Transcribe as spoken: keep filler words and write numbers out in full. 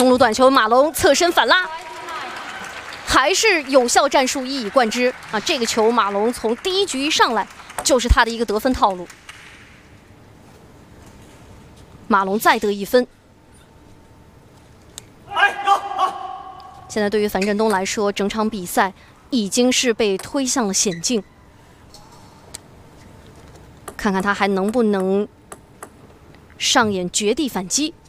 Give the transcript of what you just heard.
中路短球，马龙侧身反拉，还是有效战术一以贯之啊！这个球马龙从第一局一上来就是他的一个得分套路。马龙再得一分。现在对于樊振东来说，整场比赛已经是被推向了险境。看看他还能不能上演绝地反击。